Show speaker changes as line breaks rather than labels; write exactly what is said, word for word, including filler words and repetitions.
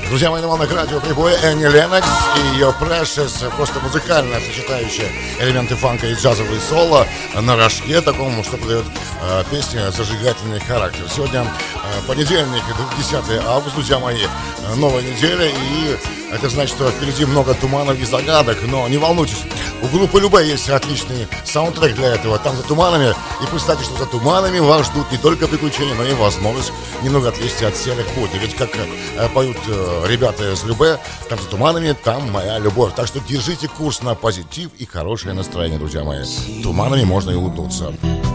Друзья мои, на волнах радио прибой Энни Леннокс и ее Precious, просто музыкально сочетающая элементы фанка и джазовые соло на рожке такому, что придает э, песне зажигательный характер. Сегодня э, понедельник, десятое августа, друзья мои, э, новая неделя, и это значит, что впереди много туманов и загадок, но не волнуйтесь, у группы Любэ есть отличный саундтрек для этого, там за туманами, и представьте, что за туманами вас ждут не только приключения, но и возможность немного отвлечься от серых будней. Ведь как э, поют э, ребята из Любэ, там за туманами, там моя любовь. Так что держите курс на позитив и хорошее настроение, друзья мои. Туманами можно и улыбнуться.